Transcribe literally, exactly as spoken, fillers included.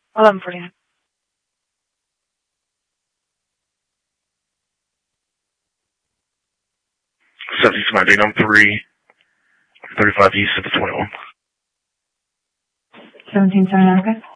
eleven forty-nine. seventy to my date on three, thirty-five east at the twenty-one. seventeen seven, okay.